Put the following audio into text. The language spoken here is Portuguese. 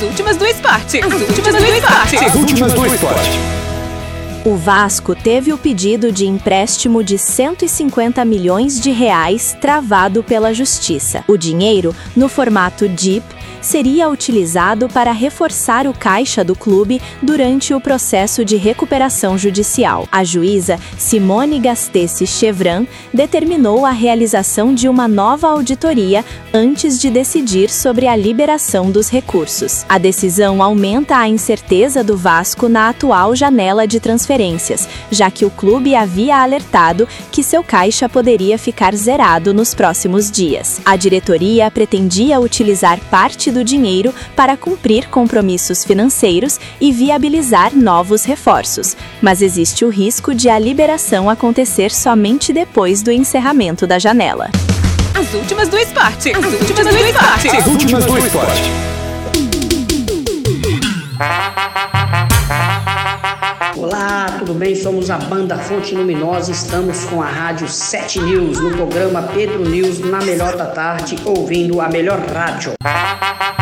últimas do esporte. As últimas do esporte. O Vasco teve o pedido de empréstimo de 150 milhões de reais travado pela Justiça. O dinheiro, no formato DIP, seria utilizado para reforçar o caixa do clube durante o processo de recuperação judicial. A juíza Simone Gastesi Chevran determinou a realização de uma nova auditoria antes de decidir sobre a liberação dos recursos. A decisão aumenta a incerteza do Vasco na atual janela de transferências, já que o clube havia alertado que seu caixa poderia ficar zerado nos próximos dias. A diretoria pretendia utilizar parte do dinheiro para cumprir compromissos financeiros e viabilizar novos reforços, mas existe o risco de a liberação acontecer somente depois do encerramento da janela. As últimas do esporte. As últimas do esporte. Olá, tudo bem? Somos a banda Fonte Luminosa, estamos com a rádio 7 News, no programa Pedro News, na melhor da tarde, ouvindo a melhor rádio.